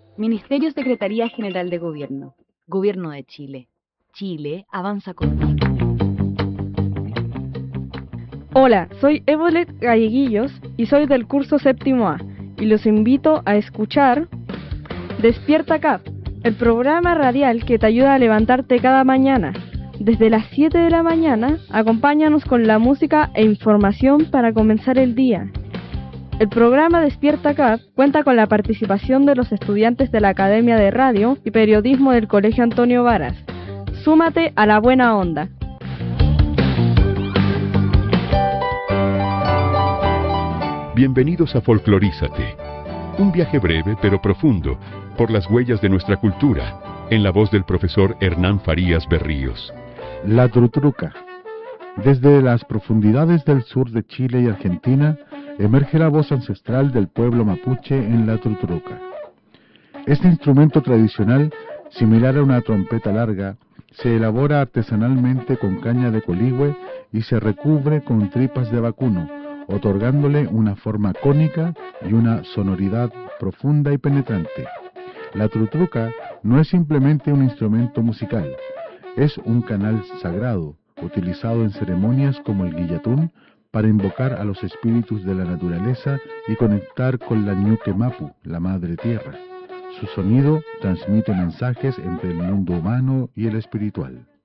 Ministerio Secretaría General de Gobierno. Gobierno de Chile. Chile avanza contigo. Hola, soy Evolet Galleguillos y soy del curso séptimo A y los invito a escuchar Despierta CAP, el programa radial que te ayuda a levantarte cada mañana. Desde las 7 de la mañana, acompáñanos con la música e información para comenzar el día. El programa Despierta CAP cuenta con la participación de los estudiantes de la Academia de Radio y Periodismo del Colegio Antonio Varas. Súmate a la buena onda. Bienvenidos a Folclorízate, un viaje breve pero profundo por las huellas de nuestra cultura, en la voz del profesor Hernán Farías Berríos. La Trutruca. Desde las profundidades del sur de Chile y Argentina, emerge la voz ancestral del pueblo mapuche en la Trutruca. Este instrumento tradicional, similar a una trompeta larga, se elabora artesanalmente con caña de coligüe y se recubre con tripas de vacuno, otorgándole una forma cónica y una sonoridad profunda y penetrante. La trutruca no es simplemente un instrumento musical, es un canal sagrado, utilizado en ceremonias como el guillatún para invocar a los espíritus de la naturaleza y conectar con la Ñuque Mapu, la madre tierra. Su sonido transmite mensajes entre el mundo humano y el espiritual.